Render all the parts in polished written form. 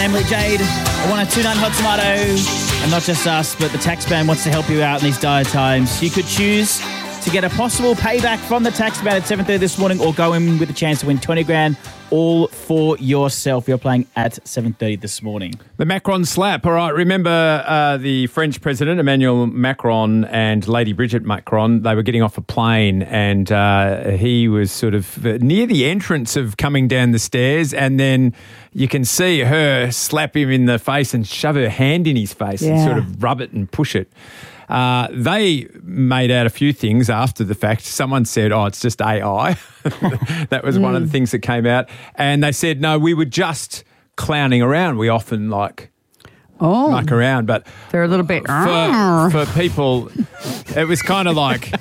Emily Jade, 1029 Hot Tomato. And not just us, but the Taxman wants to help you out in these dire times. You could choose to get a possible payback from the Taxman at 7:30 this morning, or go in with a chance to win 20 grand all for yourself. You're playing at 7:30 this morning. The Macron slap. All right, remember the French president, Emmanuel Macron, and Lady Brigitte Macron, they were getting off a plane, and he was sort of near the entrance of coming down the stairs, and then you can see her slap him in the face and shove her hand in his face and sort of rub it and push it. They made out a few things after the fact. Someone said, it's just AI. That was one of the things that came out. And they said, no, we were just clowning around. We often muck around. But they're a little bit... For people, it was kind of like...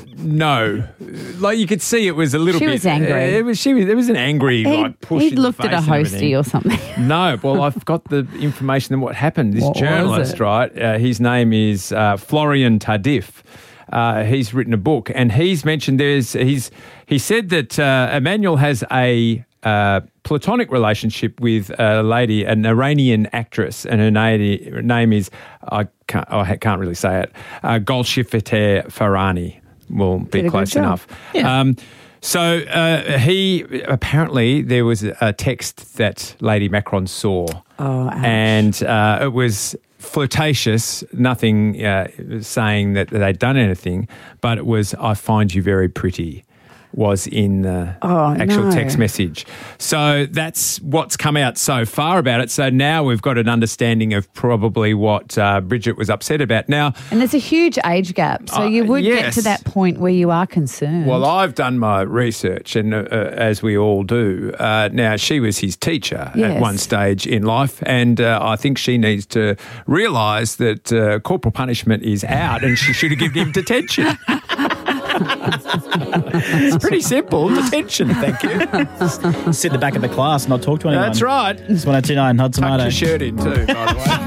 No, like you could see, it was a little bit. She was angry. It was an angry push. He looked at a hostie or something. No, well, I've got the information on what happened. This journalist, right? His name is Florian Tardif. He's written a book, and he's mentioned he said that Emmanuel has a platonic relationship with a lady, an Iranian actress, and her name is I can't really say it. Golshifteh Farahani. Will be close enough. Yeah. So he apparently there was a text that Lady Macron saw, and it was flirtatious. Nothing saying that they'd done anything, but it was "I find you very pretty." Was in the actual text message. So that's what's come out so far about it. So now we've got an understanding of probably what Bridget was upset about. Now, and there's a huge age gap, so you would get to that point where you are concerned. Well, I've done my research, and as we all do, now she was his teacher at one stage in life, and I think she needs to realise that corporal punishment is out and she should have given him detention. It's pretty simple. Detention, thank you. Sit in the back of the class, not talk to anyone. That's right. It's 1029 Hot Tomato. Tuck your shirt in too, by the way.